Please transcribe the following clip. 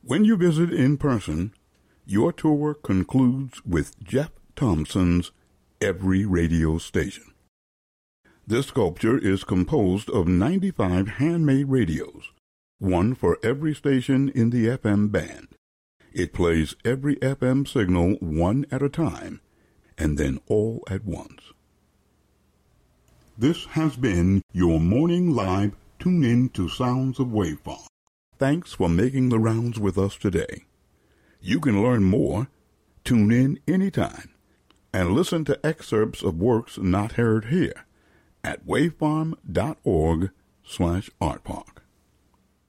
When you visit in person, your tour concludes with Jeff Thompson's Every Radio Station. This sculpture is composed of 95 handmade radios, one for every station in the FM band. It plays every FM signal one at a time, and then all at once. This has been your Morning Live Tune-In to Sounds of Wave Farm. Thanks for making the rounds with us today. You can learn more, tune in anytime, and listen to excerpts of works not heard here at wavefarm.org/artpark.